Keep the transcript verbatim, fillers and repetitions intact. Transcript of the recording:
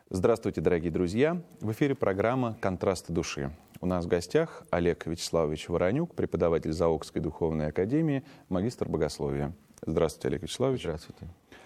Здравствуйте, дорогие друзья! В эфире программа «Контрасты души». У нас в гостях Олег Вячеславович Воронюк, преподаватель Заокской духовной академии, магистр богословия. Здравствуйте, Олег Вячеславович. Здравствуйте.